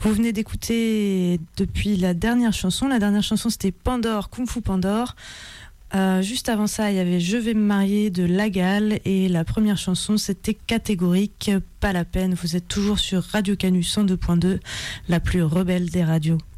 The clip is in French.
Vous venez d'écouter depuis la dernière chanson. La dernière chanson, c'était Pandore, Kung Fu Pandore. Juste avant ça, il y avait Je vais me marier de Lagal. Et la première chanson, c'était Catégorique, pas la peine. Vous êtes toujours sur Radio Canu 102.2, la plus rebelle des radios.